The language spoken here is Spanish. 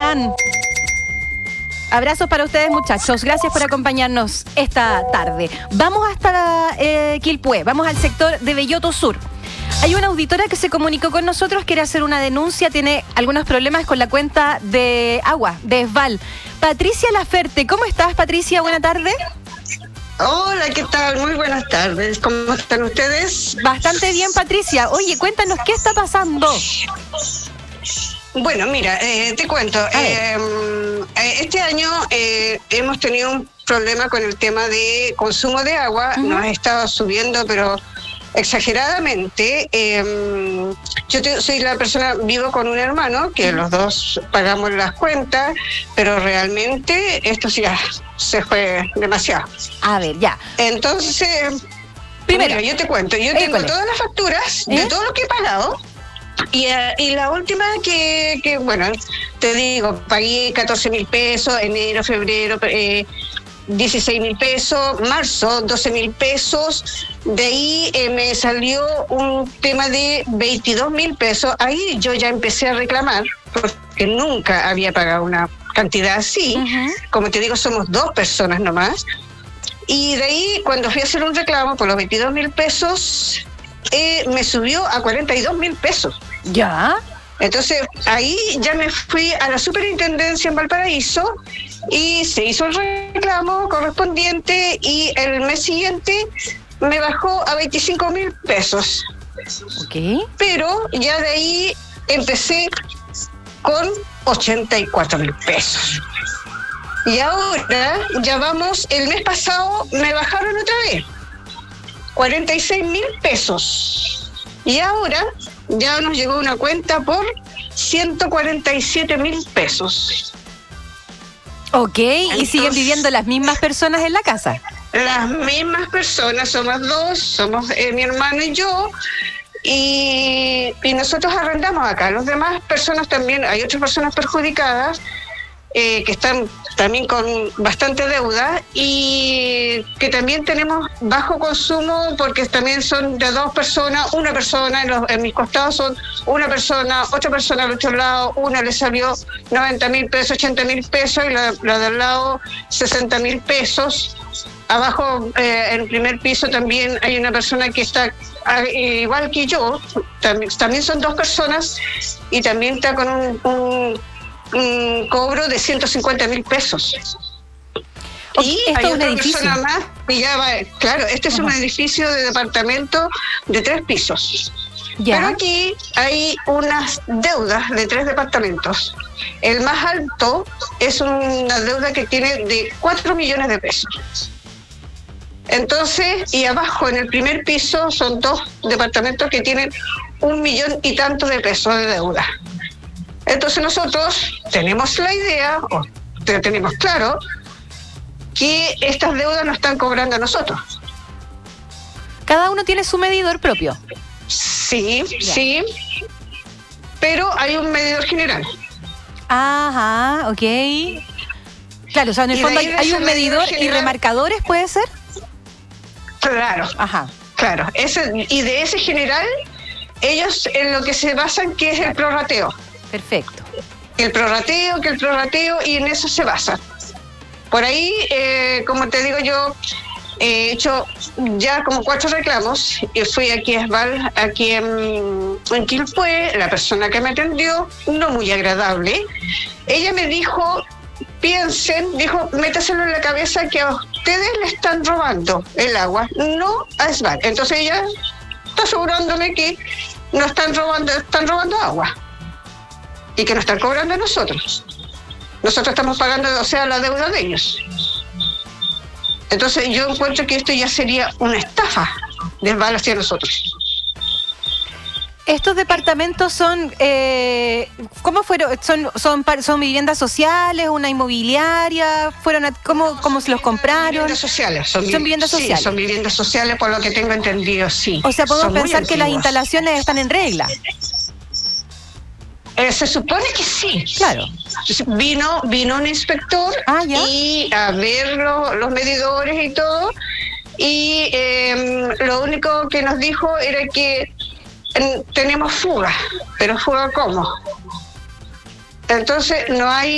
están? Abrazos para ustedes, muchachos. Gracias por acompañarnos esta tarde. Vamos hasta Quilpué, vamos al sector de Belloto Sur. Hay una auditora que se comunicó con nosotros, quiere hacer una denuncia, tiene algunos problemas con la cuenta de agua, de Esval. Patricia Laferte, ¿cómo estás, Patricia? Buena tarde. Hola, ¿qué tal? Muy buenas tardes. ¿Cómo están ustedes? Bastante bien, Patricia. Oye, cuéntanos, ¿qué está pasando? Bueno, mira, te cuento. Este año hemos tenido un problema con el tema de consumo de agua. Nos ha estado subiendo, pero exageradamente. Soy la persona, vivo con un hermano, que los dos pagamos las cuentas, pero realmente esto sí ya se fue demasiado. A ver, ya. Entonces, primero, yo te cuento, yo tengo todas las facturas de todo lo que he pagado. Y la última que, bueno, te digo, pagué 14,000 pesos, enero, febrero, 16,000 pesos, marzo, 12,000 pesos. De ahí me salió un tema de 22,000 pesos. Ahí yo ya empecé a reclamar, porque nunca había pagado una cantidad así. Como te digo, somos 2 personas nomás. Y de ahí, cuando fui a hacer un reclamo por los 22,000 pesos, me subió a 42,000 pesos. ¿Ya? Entonces, ahí ya me fui a la superintendencia en Valparaíso y se hizo el reclamo correspondiente y el mes siguiente me bajó a 25,000 pesos. Ok. Pero ya de ahí empecé con 84,000 pesos. Y ahora, ya vamos, el mes pasado me bajaron otra vez 46,000 pesos. Y ahora ya nos llegó una cuenta por 147,000 pesos. Ok, Entonces, ¿y siguen viviendo las mismas personas en la casa? Las mismas personas, somos 2, somos mi hermano y yo, y nosotros arrendamos acá. Las demás personas también, hay otras personas perjudicadas, que están también con bastante deuda y que también tenemos bajo consumo porque también son de 2 personas, una persona en mis costados son una persona, otra persona al otro lado, una le salió 90,000 pesos, 80,000 pesos y la del lado 60,000 pesos. Abajo, en el primer piso también hay una persona que está igual que yo, también son 2 personas y también está con un cobro de 150,000 pesos. Y ¿Esto hay es un otra edificio? persona más, y ya va, claro, este es un edificio de departamento de 3 pisos. ¿Ya? Pero aquí hay unas deudas de 3 departamentos. El más alto es una deuda que tiene de 4 millones de pesos. Entonces, y abajo en el primer piso son 2 departamentos que tienen 1 millón y tanto de pesos de deuda. Entonces nosotros tenemos la idea, o tenemos claro, que estas deudas nos están cobrando a nosotros. Cada uno tiene su medidor propio. Sí, sí, pero hay un medidor general. Ajá, ok. Claro, o sea, en el Y fondo de ahí hay de un ese medidor medidor y general- remarcadores, ¿puede ser? Claro, Ajá. claro. Y de ese general, ellos en lo que se basan, que es el prorrateo. Perfecto. El prorrateo, y en eso se basa. Por ahí, como te digo yo, he hecho ya como 4 reclamos. Y fui aquí a Esval, aquí en Quilpué, la persona que me atendió, no muy agradable. Ella me dijo, métaselo en la cabeza que a ustedes le están robando el agua, no a Esval. Entonces ella está asegurándome que no están robando agua. Y que nos están cobrando a nosotros. Nosotros estamos pagando, o sea, la deuda de ellos. Entonces yo encuentro que esto ya sería una estafa del VAL hacia nosotros. Estos departamentos son, ¿cómo fueron? ¿Son viviendas sociales, una inmobiliaria? ¿Cómo se los compraron? Viviendas sociales. Son viviendas sociales. Sí, son viviendas sociales por lo que tengo entendido, sí. O sea, podemos Son muy pensar que las antiguas. instalaciones están en regla. Se supone que sí. Claro. Vino un inspector ¿Ya? y a ver los medidores y todo. Y lo único que nos dijo era que tenemos fuga. ¿Pero fuga cómo? Entonces no hay